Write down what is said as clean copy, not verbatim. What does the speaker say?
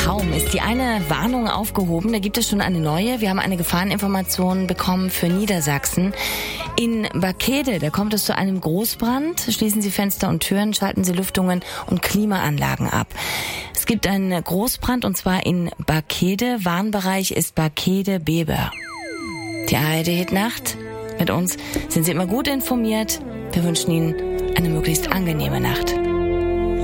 Kaum ist die eine Warnung aufgehoben, da gibt es schon eine neue. Wir haben eine Gefahreninformation bekommen für Niedersachsen. In Barkede, da kommt es zu einem Großbrand. Schließen Sie Fenster und Türen, schalten Sie Lüftungen und Klimaanlagen ab. Es gibt einen Großbrand und zwar in Barkede. Warnbereich ist Barkede-Beber. Die ARD Hit Nacht. Mit uns sind Sie immer gut informiert. Wir wünschen Ihnen eine möglichst angenehme Nacht.